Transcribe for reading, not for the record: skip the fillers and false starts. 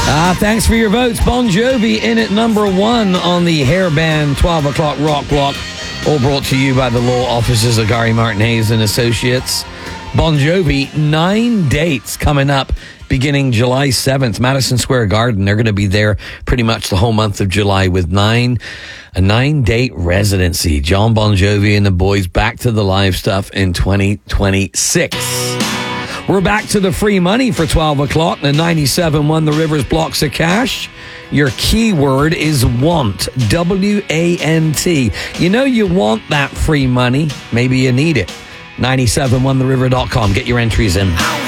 Thanks for your votes. Bon Jovi in at number 1 on the Hairband 12 o'clock rock block. All brought to you by the law offices of Gary Martin Hayes and Associates. Bon Jovi, 9 dates coming up beginning July 7th. Madison Square Garden. They're going to be there pretty much the whole month of July with a 9-date residency. John Bon Jovi and the boys back to the live stuff in 2026. We're back to the free money for 12 o'clock. The 97.1 The Rivers blocks of cash. Your keyword is want. W-A-N-T. You know you want that free money. Maybe you need it. 97.1theriver.com. Get your entries in.